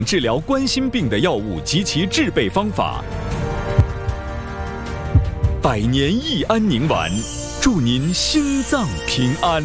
治疗冠心病的药物及其制备方法。百年益安宁丸，祝您心脏平安。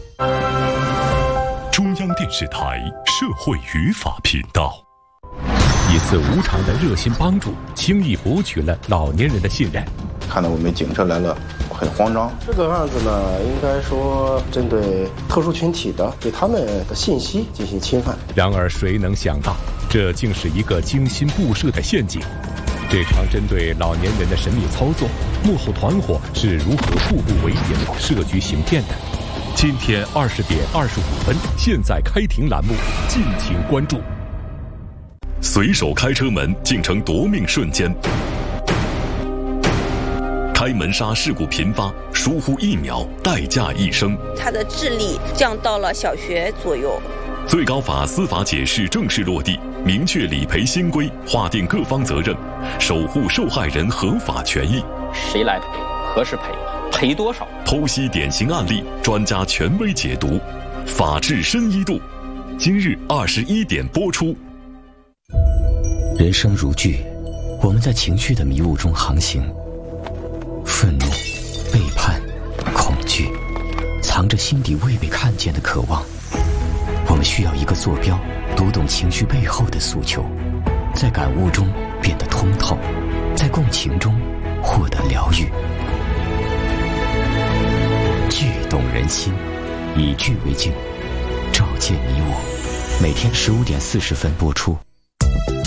中央电视台社会语法频道。 一次无偿的热心帮助，轻易博取了老年人的信任。 看到我们警车来了，很慌张。 这个案子呢，应该说针对特殊群体的，对他们的信息进行侵犯。 然而，谁能想到，这竟是一个精心布设的陷阱？这场针对老年人的神秘操作，幕后团伙是如何步步为营、设局行骗的？今天20点25分，现在开庭栏目，敬请关注。 随手开车门竟成夺命瞬间，开门刹事故频发，疏忽1秒代价一生。 他的智力降到了小学左右。 最高法司法解释正式落地，明确理赔新规，划定各方责任，守护受害人合法权益。 谁来赔？何时赔？赔多少？ 剖析典型案例，专家权威解读，法治深一度。今日21点播出。 人生如剧，我们在情绪的迷雾中航行，愤怒、背叛、恐惧，藏着心底未被看见的渴望。我们需要一个坐标，读懂情绪背后的诉求，在感悟中变得通透，在共情中获得疗愈。剧动人心，以剧为镜，照见你我。每天15点40分播出。